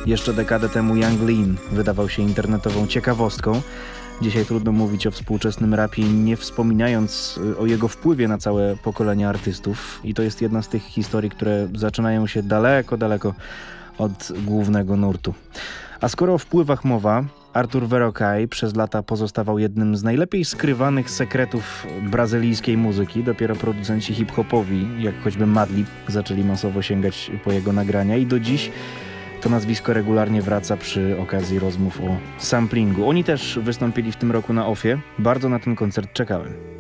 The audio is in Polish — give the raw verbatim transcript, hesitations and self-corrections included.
Jeszcze dekadę temu Yung Lean wydawał się internetową ciekawostką. Dzisiaj trudno mówić o współczesnym rapie, nie wspominając o jego wpływie na całe pokolenie artystów. I to jest jedna z tych historii, które zaczynają się daleko, daleko od głównego nurtu. A skoro o wpływach mowa, Artur Verocai przez lata pozostawał jednym z najlepiej skrywanych sekretów brazylijskiej muzyki. Dopiero producenci hip-hopowi, jak choćby Madlib, zaczęli masowo sięgać po jego nagrania i do dziś to nazwisko regularnie wraca przy okazji rozmów o samplingu. Oni też wystąpili w tym roku na Ofie. Bardzo na ten koncert czekałem.